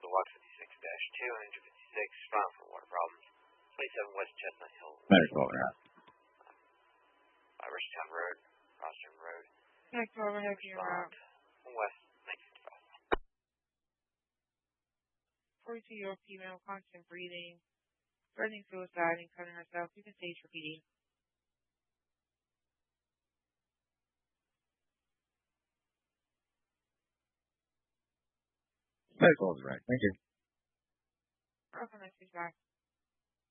the Walk 56-256, responding for water problems. 27 West Chestnut Hill. Medical over out. Richtown Road, Rostrum Road. Next overhead view route. West 1955. 42-year-old female, constant breathing, threatening suicide and cutting herself. You can stage for PD. Medical is right. Thank you. Okay, next back.